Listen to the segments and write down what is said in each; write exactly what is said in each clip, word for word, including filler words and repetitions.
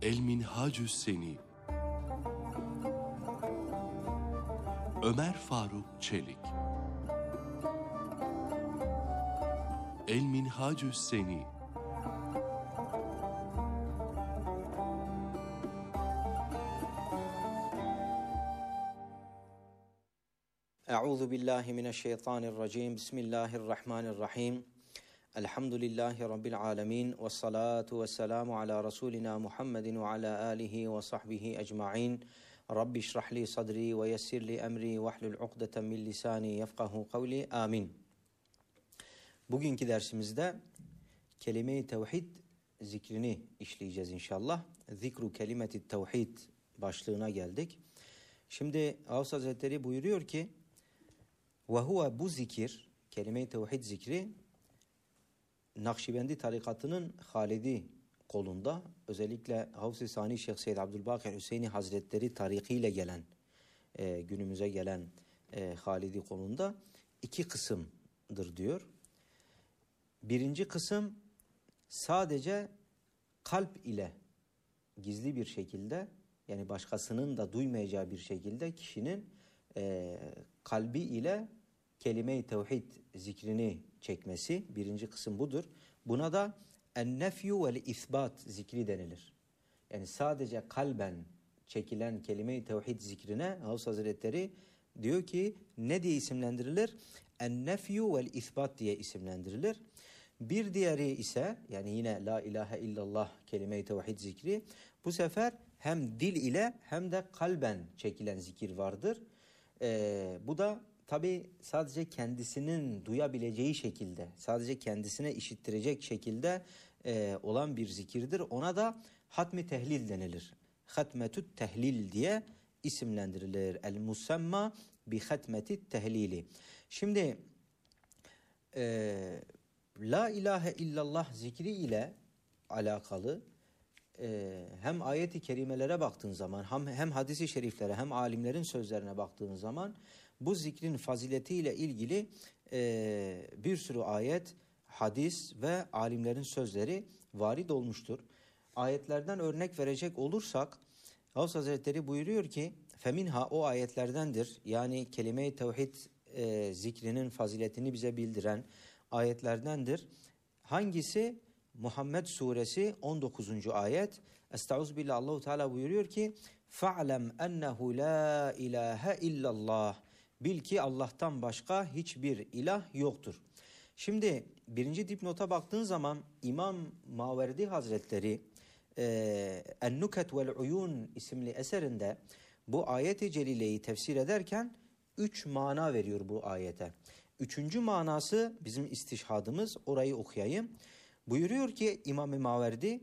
El Minhacü Seni Ömer Faruk Çelik El Minhacü Seni Euzu billahi mineşşeytanirracim. Bismillahirrahmanirrahim. Elhamdülillahi rabbil alamin ve salatu vesselamu ala rasulina Muhammedin ve ala alihi ve sahbihi ecmaîn. Rabbi şrah li sadri ve yessir li emri ve hlul ukdeten min lisani yefkahu kavli. Amin. Bugünkü dersimizde kelime-i tevhid zikrini işleyeceğiz inşallah. Zikru kelimeti tevhid başlığına geldik. Şimdi Ağustos Hazretleri buyuruyor ki ve huve, bu zikir, kelime-i tevhid zikri Nakşibendi tarikatının Halidi kolunda, özellikle Havs-ı Sani Şeyh Seyyid Abdülbakir Hüseyini Hazretleri tarikiyle gelen, e, günümüze gelen e, Halidi kolunda iki kısımdır diyor. Birinci kısım sadece kalp ile gizli bir şekilde, yani başkasının da duymayacağı bir şekilde kişinin e, kalbi ile kelime-i tevhid zikrini çekmesi, birinci kısım budur. Buna da en-nefyu vel-isbat zikri denilir. Yani sadece kalben çekilen kelime-i tevhid zikrine Havs Hazretleri diyor ki ne diye isimlendirilir? En-nefyu vel-isbat diye isimlendirilir. Bir diğeri ise, yani yine la ilahe illallah kelime-i tevhid zikri, bu sefer hem dil ile hem de kalben çekilen zikir vardır. Ee, bu da tabi sadece kendisinin duyabileceği şekilde, sadece kendisine işittirecek şekilde e, olan bir zikirdir. Ona da hatmi tehlil denilir. Hatmetü tehlil diye isimlendirilir. El-musamma bi hatmeti tehlili. Şimdi e, la ilahe illallah zikri ile alakalı Ee, hem ayet-i kerimelere baktığın zaman hem, hem hadis-i şeriflere hem alimlerin sözlerine baktığın zaman bu zikrin faziletiyle ilgili e, bir sürü ayet, hadis ve alimlerin sözleri varid olmuştur. Ayetlerden örnek verecek olursak Havs Hazretleri buyuruyor ki feminha, o ayetlerdendir. Yani kelime-i tevhid e, zikrinin faziletini bize bildiren ayetlerdendir. Hangisi? Muhammed suresi on dokuzuncu ayet. Estağfirullah, Allahu Teala buyuruyor ki fa'lem ennehu la ilahe illallah, bil ki Allah'tan başka hiçbir ilah yoktur. Şimdi birinci dipnota baktığın zaman İmam Maverdi Hazretleri e, En-Nuket vel Uyun isimli eserinde bu ayet-i celileyi tefsir ederken üç mana veriyor bu ayete. Üçüncü manası bizim istişhadımız, orayı okuyayım. Buyuruyor ki İmam-ı Maverdi,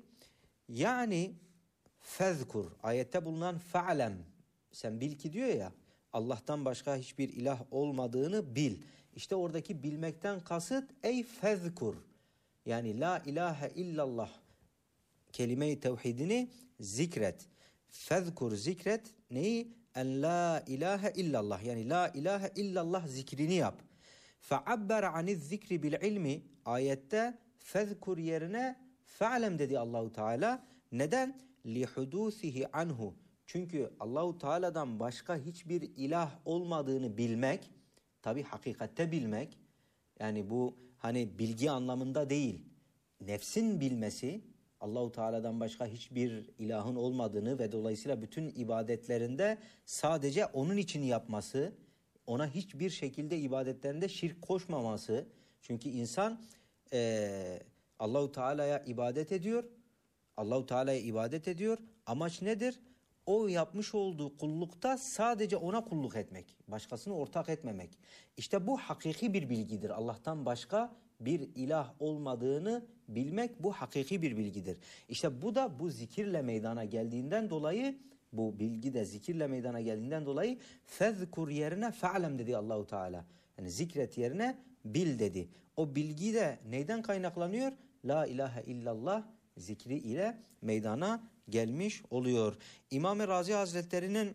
yani fezkur, ayette bulunan fa'lem, sen bil ki diyor ya, Allah'tan başka hiçbir ilah olmadığını bil. İşte oradaki bilmekten kasıt ey fezkur, yani la ilahe illallah kelime-i tevhidini zikret. Fezkur, zikret neyi? En la ilahe illallah, yani la ilahe illallah zikrini yap. Fe'abber aniz zikri bil ilmi, ayette fezkur yerine fe'lem dedi Allahu Teala. Neden? Lihudusihi anhu. Çünkü Allahu Teala'dan başka hiçbir ilah olmadığını bilmek, tabi hakikatte bilmek, yani bu hani bilgi anlamında değil, nefsin bilmesi, Allahu Teala'dan başka hiçbir ilahın olmadığını ve dolayısıyla bütün ibadetlerinde sadece onun için yapması, ona hiçbir şekilde ibadetlerinde şirk koşmaması. Çünkü insan Ee, Allahu Teala'ya ibadet ediyor. Allahu Teala'ya ibadet ediyor. Amaç nedir? O yapmış olduğu kullukta sadece ona kulluk etmek. Başkasını ortak etmemek. İşte bu hakiki bir bilgidir. Allah'tan başka bir ilah olmadığını bilmek, bu hakiki bir bilgidir. İşte bu da bu zikirle meydana geldiğinden dolayı, bu bilgi de zikirle meydana geldiğinden dolayı fezkur yerine fe'lem dedi Allahu Teala. Yani zikret yerine bil dedi. O bilgi de neyden kaynaklanıyor? La ilahe illallah zikri ile meydana gelmiş oluyor. İmam-ı Razi Hazretleri'nin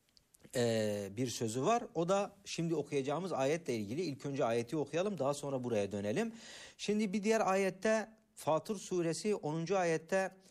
e, bir sözü var. O da şimdi okuyacağımız ayetle ilgili. İlk önce ayeti okuyalım, daha sonra buraya dönelim. Şimdi bir diğer ayette, Fatır suresi onuncu ayette